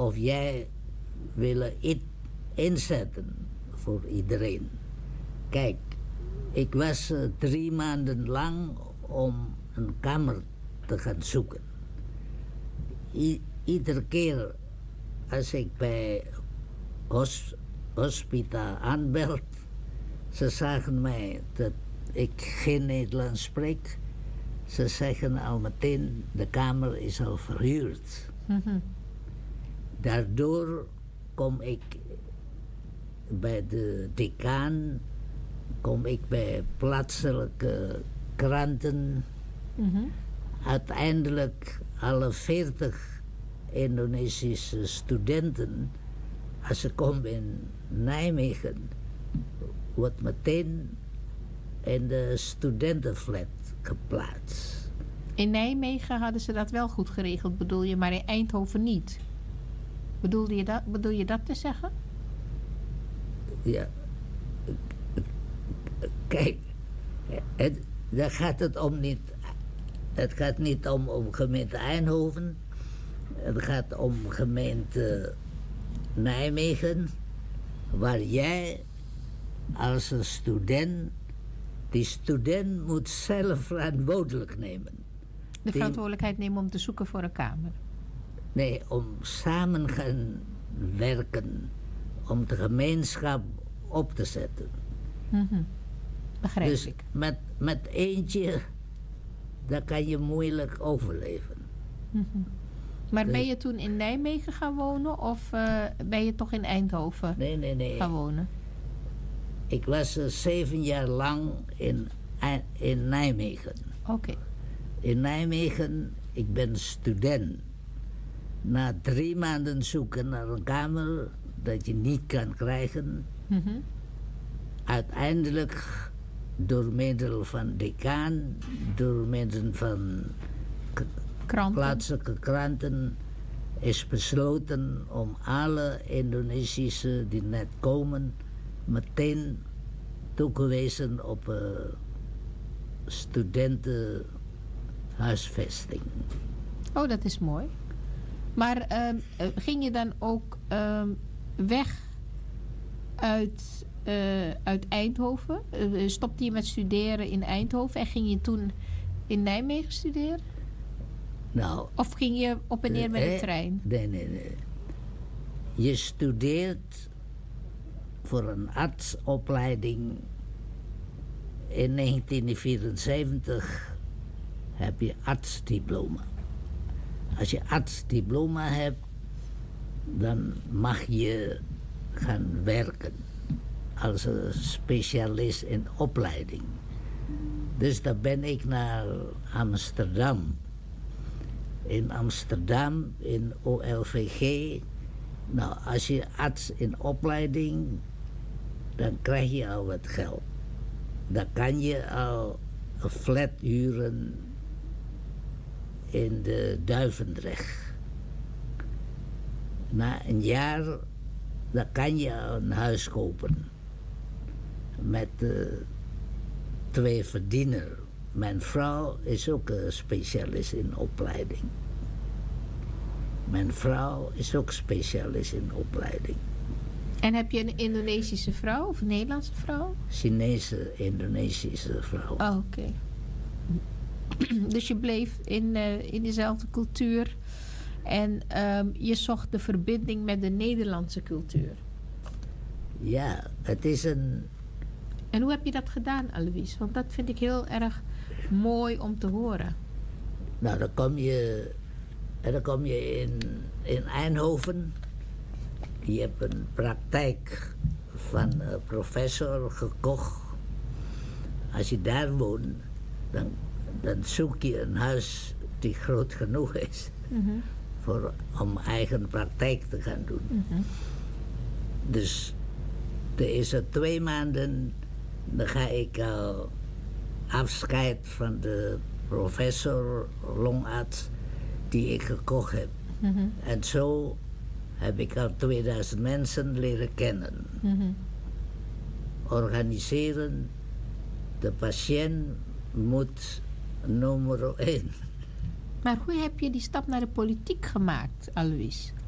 of jij willen inzetten voor iedereen. Kijk, ik was 3 maanden lang om een kamer te gaan zoeken. Iedere keer als ik bij hospita aanbeld, ze zagen mij dat ik geen Nederlands spreek. Ze zeggen al meteen, de kamer is al verhuurd. Mm-hmm. Daardoor kom ik bij de decaan, kom ik bij plaatselijke kranten. Mm-hmm. Uiteindelijk alle 40 Indonesische studenten, als ze komen in Nijmegen, wordt meteen in de studentenflat geplaatst. In Nijmegen hadden ze dat wel goed geregeld, bedoel je, maar in Eindhoven niet? Bedoel je dat te zeggen? Ja. Kijk, daar gaat het om niet. Het gaat niet om gemeente Eindhoven. Het gaat om gemeente Nijmegen, waar jij als een student, die student moet zelf verantwoordelijk nemen. De verantwoordelijkheid nemen om te zoeken voor een kamer? Nee, om samen gaan werken, om de gemeenschap op te zetten. Mm-hmm. Begrijp dus ik. Met eentje, daar kan je moeilijk overleven. Mm-hmm. Maar ben je toen in Nijmegen gaan wonen of ben je toch in Eindhoven gaan wonen? Ik was 7 jaar lang in Nijmegen. Oké. In Nijmegen, ik ben student. Na 3 maanden zoeken naar een kamer dat je niet kan krijgen. Mm-hmm. Uiteindelijk, door middel van decaan, door middel van plaatselijke kranten, is besloten om alle Indonesische die net komen meteen toegewezen op studentenhuisvesting. Oh, dat is mooi. Maar ging je dan ook weg uit Eindhoven? Stopte je met studeren in Eindhoven en ging je toen in Nijmegen studeren? Nou, of ging je op en neer met de trein? Nee. Je studeert voor een artsopleiding. In 1974 heb je artsdiploma. Als je artsdiploma hebt, dan mag je gaan werken als een specialist in opleiding. Dus dan ben ik naar Amsterdam. In Amsterdam, in OLVG. Nou, als je arts in opleiding, dan krijg je al wat geld. Dan kan je al een flat huren in de Duivendrecht. Na een jaar, dan kan je al een huis kopen. Met 2 verdieners. Mijn vrouw is ook een specialist in opleiding. En heb je een Indonesische vrouw of een Nederlandse vrouw? Chinese, Indonesische vrouw. Oh, oké. Dus je bleef in dezelfde cultuur en je zocht de verbinding met de Nederlandse cultuur. Ja, het is een... En hoe heb je dat gedaan, Alois? Want dat vind ik heel erg mooi om te horen. Nou, dan kom je in Eindhoven. Je hebt een praktijk van een professor gekocht. Als je daar woont, dan zoek je een huis die groot genoeg is. Mm-hmm. Om eigen praktijk te gaan doen. Mm-hmm. Dus de eerste 2 maanden, dan ga ik al afscheid van de professor, longarts, die ik gekocht heb. Mm-hmm. En zo heb ik al 2000 mensen leren kennen. Mm-hmm. Organiseren, de patiënt moet nummer 1. Maar hoe heb je die stap naar de politiek gemaakt, Alois?